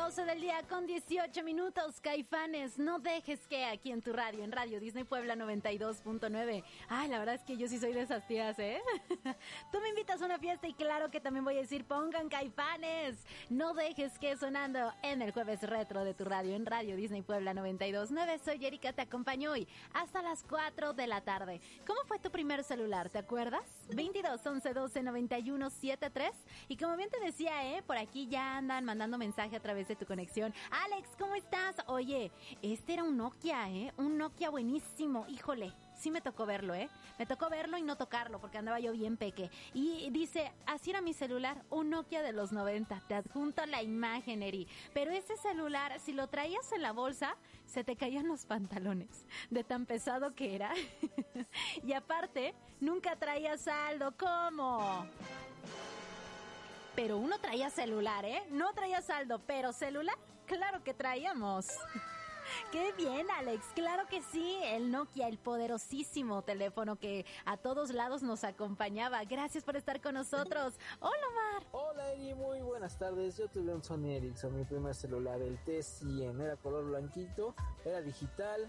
12 del día con 18 minutos. Caifanes, no dejes que aquí en tu radio, en Radio Disney Puebla 92.9. Ay, la verdad es que yo sí soy de esas tías, ¿eh? Tú me invitas a una fiesta y claro que también voy a decir, pongan Caifanes. No dejes que sonando en el jueves retro de tu radio, en Radio Disney Puebla 92.9. Soy Erika, te acompaño hoy hasta las 4 de la tarde. ¿Cómo fue tu primer celular? ¿Te acuerdas? 22 11 12 91 73. Y como bien te decía, por aquí ya andan mandando mensaje a través de tu conexión. Alex, ¿cómo estás? Oye, este era un Nokia, un Nokia buenísimo. Híjole, sí me tocó verlo, Me tocó verlo y no tocarlo porque andaba yo bien peque. Y dice, así era mi celular, un Nokia de los 90. Te adjunto la imagen, Eri. Pero ese celular, si lo traías en la bolsa, se te caían los pantalones de tan pesado que era. Y aparte, nunca traía saldo. ¿Cómo? Pero uno traía celular, No traía saldo, pero celular, claro que traíamos. ¡Qué bien, Alex! Claro que sí, el Nokia, el poderosísimo teléfono que a todos lados nos acompañaba. Gracias por estar con nosotros. Hola, Omar. Hola, Eri, muy buenas tardes. Yo tuve un Sony Ericsson, mi primer celular, el T100. Era color blanquito, era digital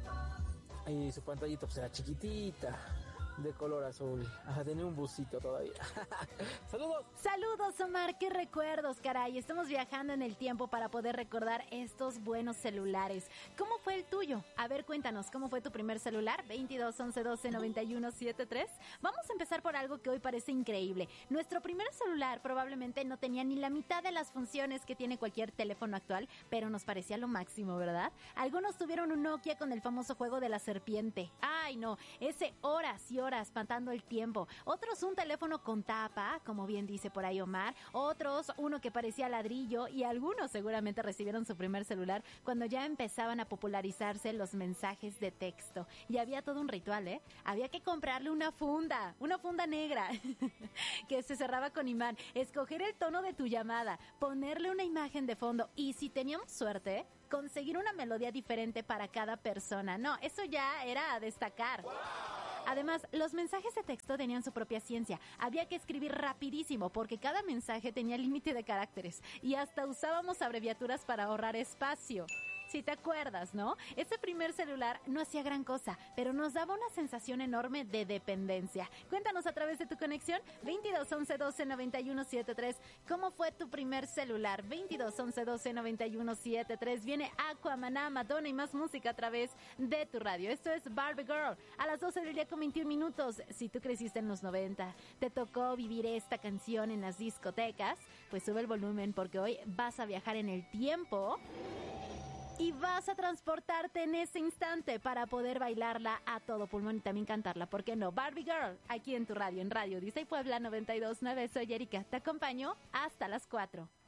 y su pantallita pues era chiquitita, de color azul. Ajá, tenía un busito todavía. ¡Saludos! ¡Saludos, Omar! ¡Qué recuerdos, caray! Estamos viajando en el tiempo para poder recordar estos buenos celulares. ¿Cómo fue el tuyo? A ver, cuéntanos, ¿cómo fue tu primer celular? 22 11 12 91 73. Vamos a empezar por algo que hoy parece increíble. Nuestro primer celular probablemente no tenía ni la mitad de las funciones que tiene cualquier teléfono actual, pero nos parecía lo máximo, ¿verdad? Algunos tuvieron un Nokia con el famoso juego de la serpiente. ¡Ay, no! Ese horas y horas matando el tiempo. Otros un teléfono con tapa, como bien dice por ahí Omar. Otros uno que parecía ladrillo y algunos seguramente recibieron su primer celular cuando ya empezaban a popularizarse los mensajes de texto. Y había todo un ritual, Había que comprarle una funda negra que se cerraba con imán, escoger el tono de tu llamada, ponerle una imagen de fondo y si teníamos suerte, conseguir una melodía diferente para cada persona. No, eso ya era a destacar. ¡Wow! Además, los mensajes de texto tenían su propia ciencia. Había que escribir rapidísimo porque cada mensaje tenía límite de caracteres y hasta usábamos abreviaturas para ahorrar espacio. Si te acuerdas, ¿no? Ese primer celular no hacía gran cosa, pero nos daba una sensación enorme de dependencia. Cuéntanos a través de tu conexión 22 11 12 91 73. ¿Cómo fue tu primer celular? 22 11 12 91 73. Viene Aquamaná, Madonna y más música a través de tu radio. Esto es Barbie Girl a las 12 del día con 21 minutos. Si tú creciste en los 90, te tocó vivir esta canción en las discotecas, pues sube el volumen porque hoy vas a viajar en el tiempo y vas a transportarte en ese instante para poder bailarla a todo pulmón y también cantarla. ¿Por qué no? Barbie Girl, aquí en tu radio, en Radio Disney Puebla 92.9. Soy Erika, te acompaño hasta las 4.